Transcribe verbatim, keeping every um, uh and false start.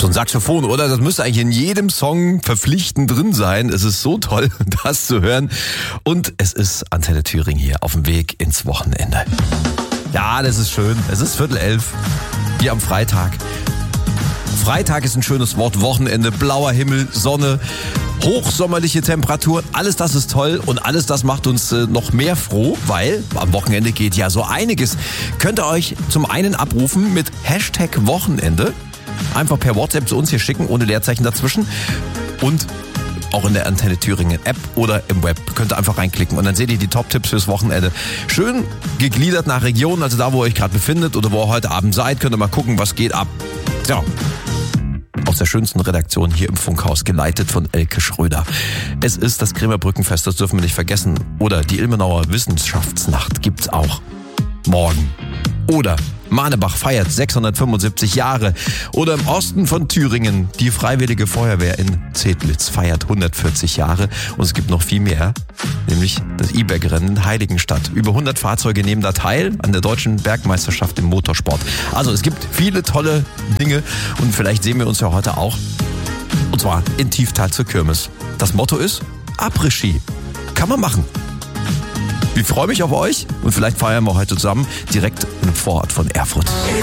So ein Saxophon, oder? Das müsste eigentlich in jedem Song verpflichtend drin sein. Es ist so toll, das zu hören. Und es ist Antenne Thüringen hier auf dem Weg ins Wochenende. Ja, das ist schön. Es ist Viertel elf, wie am Freitag. Freitag ist ein schönes Wort. Wochenende, blauer Himmel, Sonne, hochsommerliche Temperaturen. Alles das ist toll und alles das macht uns äh, noch mehr froh, weil am Wochenende geht ja so einiges. Könnt ihr euch zum einen abrufen mit Hashtag Wochenende. Einfach per WhatsApp zu uns hier schicken, ohne Leerzeichen dazwischen. Und auch in der Antenne Thüringen App oder im Web. Könnt ihr einfach reinklicken und dann seht ihr die Top-Tipps fürs Wochenende. Schön gegliedert nach Regionen, also da, wo ihr euch gerade befindet oder wo ihr heute Abend seid, könnt ihr mal gucken, was geht ab. Ja. Aus der schönsten Redaktion hier im Funkhaus, geleitet von Elke Schröder. Es ist das Kremer Brückenfest, das dürfen wir nicht vergessen. Oder die Ilmenauer Wissenschaftsnacht gibt's auch morgen. Oder Manebach feiert sechshundertfünfundsiebzig Jahre. Oder im Osten von Thüringen, die Freiwillige Feuerwehr in Zedlitz feiert hundertvierzig Jahre. Und es gibt noch viel mehr, nämlich das E-Berg-Rennen in Heiligenstadt. Über hundert Fahrzeuge nehmen da teil an der deutschen Bergmeisterschaft im Motorsport. Also es gibt viele tolle Dinge und vielleicht sehen wir uns ja heute auch. Und zwar in Tieftal zur Kirmes. Das Motto ist Après-Ski. Kann man machen. Ich freue mich auf euch und vielleicht feiern wir heute zusammen direkt im Vorort von Erfurt.